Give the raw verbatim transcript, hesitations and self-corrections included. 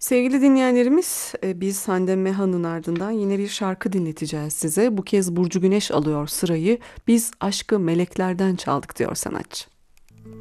Sevgili dinleyenlerimiz, e, biz Hande Meha'nın ardından yine bir şarkı dinleteceğiz size. Bu kez Burcu Güneş alıyor sırayı. Biz aşkı meleklerden çaldık diyor sanatçı.